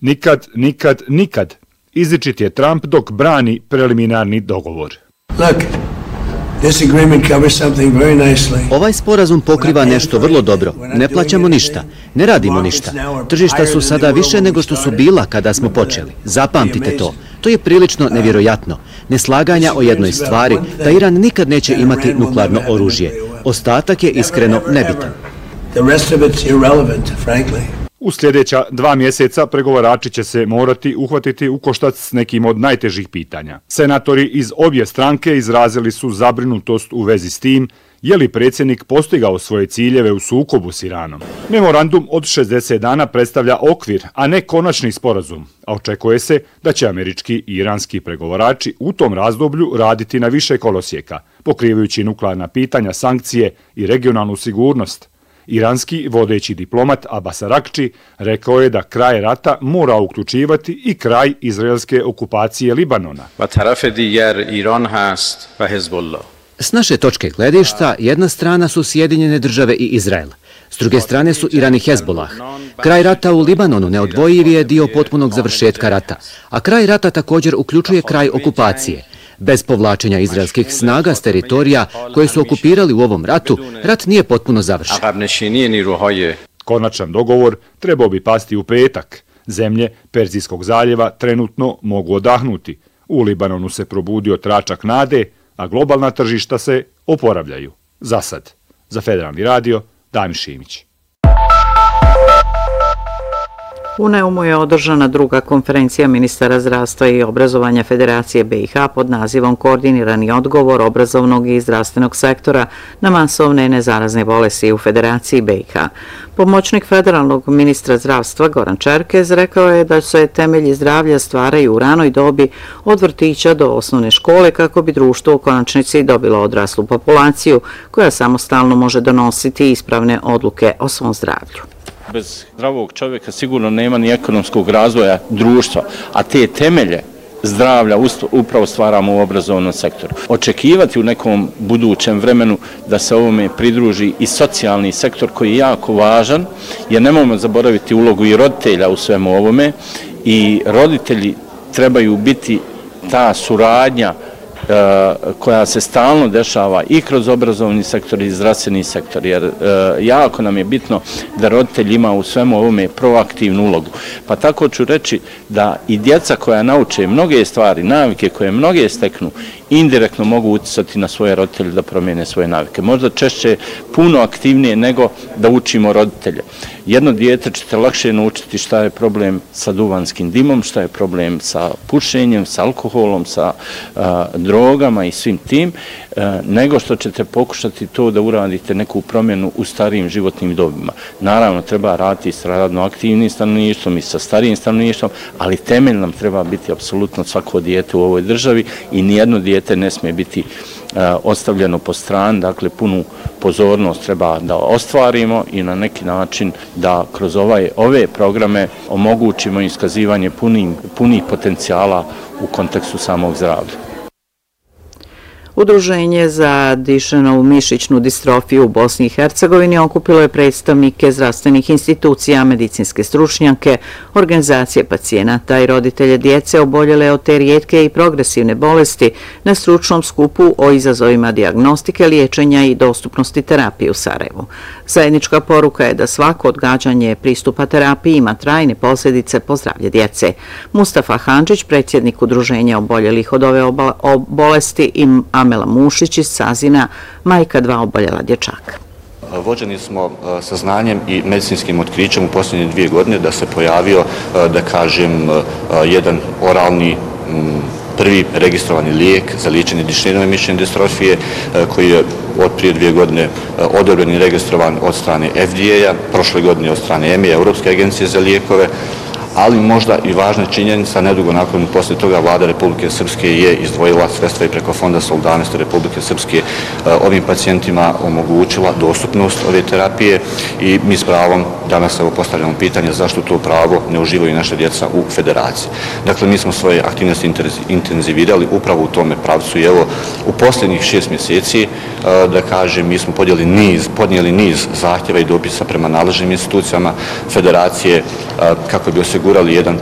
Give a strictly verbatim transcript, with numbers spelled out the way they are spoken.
Nikad, nikad, nikad, izričit je Trump dok brani preliminarni dogovor. Look. Ovaj sporazum pokriva nešto vrlo dobro. Ne plaćamo ništa, ne radimo ništa. Tržišta su sada više nego što su bila kada smo počeli. Zapamtite to. To je prilično nevjerojatno. Neslaganja o jednoj stvari, da Iran nikad neće imati nuklearno oružje. Ostatak je iskreno nebitan. U sljedeća dva mjeseca pregovarači će se morati uhvatiti u koštac s nekim od najtežih pitanja. Senatori iz obje stranke izrazili su zabrinutost u vezi s tim je li predsjednik postigao svoje ciljeve u sukobu s Iranom. Memorandum od šezdeset dana predstavlja okvir, a ne konačni sporazum, a očekuje se da će američki i iranski pregovarači u tom razdoblju raditi na više kolosijeka, pokrivajući nuklearna pitanja, sankcije i regionalnu sigurnost. Iranski vodeći diplomat Abbas Araghči rekao je da kraj rata mora uključivati i kraj izraelske okupacije Libanona. S naše točke gledišta, jedna strana su Sjedinjene države i Izrael. S druge strane su Iran i Hezbollah. Kraj rata u Libanonu neodvojiv je dio potpunog završetka rata, a kraj rata također uključuje kraj okupacije. Bez povlačenja izraelskih snaga s teritorija koje su okupirali u ovom ratu, rat nije potpuno završen. Konačan dogovor trebao bi pasti u petak. Zemlje Perzijskog zaljeva trenutno mogu odahnuti. U Libanonu se probudio tračak nade, a globalna tržišta se oporavljaju. Za sad. Za Federalni radio, Damir Šimić. U Neumu je održana druga konferencija ministara zdravstva i obrazovanja Federacije B i H pod nazivom Koordinirani odgovor obrazovnog i zdravstvenog sektora na masovne nezarazne bolesti u Federaciji B i H. Pomoćnik federalnog ministra zdravstva Goran Čerkez rekao je da se temelji zdravlja stvaraju u ranoj dobi od vrtića do osnovne škole kako bi društvo u konačnici dobilo odraslu populaciju koja samostalno može donositi ispravne odluke o svom zdravlju. Bez zdravog čovjeka sigurno nema ni ekonomskog razvoja društva, a te temelje zdravlja upravo stvaramo u obrazovnom sektoru. Očekivati u nekom budućem vremenu da se ovome pridruži i socijalni sektor koji je jako važan, jer nemojmo zaboraviti ulogu i roditelja u svemu ovome i roditelji trebaju biti ta suradnja koja se stalno dešava i kroz obrazovni sektor i zdravstveni sektor, jer jako nam je bitno da roditelj ima u svemu ovome proaktivnu ulogu. Pa tako ću reći da i djeca koja nauče mnoge stvari, navike koje mnoge steknu, indirektno mogu uticati na svoje roditelje da promijene svoje navike. Možda češće puno aktivnije nego da učimo roditelje. Jedno dijete ćete lakše naučiti šta je problem sa duvanskim dimom, šta je problem sa pušenjem, sa alkoholom, sa a, drogama i svim tim, a, nego što ćete pokušati to da uradite neku promjenu u starijim životnim dobima. Naravno, treba raditi sa radno aktivnim stanovništvom i sa starijim stanovništvom, ali temelj nam treba biti apsolutno svako dijete u ovoj državi i nijedno dijete ne smije biti a, ostavljeno po strani, dakle punu pozornost treba da ostvarimo i na neki način da kroz ovaj, ove programe omogućimo iskazivanje punih, punih potencijala u kontekstu samog zdravlja. Udruženje za dišenovu mišićnu distrofiju u Bosni i Hercegovini okupilo je predstavnike zdravstvenih institucija, medicinske stručnjake, organizacije pacijenata i roditelje djece oboljele od te rijetke i progresivne bolesti na stručnom skupu o izazovima dijagnostike, liječenja i dostupnosti terapije u Sarajevu. Zajednička poruka je da svako odgađanje pristupa terapiji ima trajne posljedice po zdravlje djece. Mustafa Handžić, predsjednik udruženja oboljelih od ove bolesti, i Amela Mušić iz Sazina, majka dva oboljela dječaka. Vođeni smo saznanjem i medicinskim otkrićem u posljednje dvije godine da se pojavio, da kažem, jedan oralni prvi registrovani lijek za liječenje dišenove mišićne distrofije koji je od prije dvije godine odobren i registrovan od strane F D A-a, prošle godine od strane E M E A, Europske agencije za lijekove, ali možda i važna činjenica, nedugo nakon poslije toga vlada Republike Srpske je izdvojila sredstva i preko Fonda solidarnosti Republike Srpske ovim pacijentima omogućila dostupnost ove terapije i mi s pravom danas evo postavljamo pitanje zašto to pravo ne uživaju naše djeca u federaciji. Dakle, mi smo svoje aktivnosti intenzivirali upravo u tome pravcu i evo u posljednjih šest mjeseci, da kažem, mi smo podijeli niz, podnijeli niz zahtjeva i dopisa prema nadležnim institucijama federacije kako bi osigurali jedan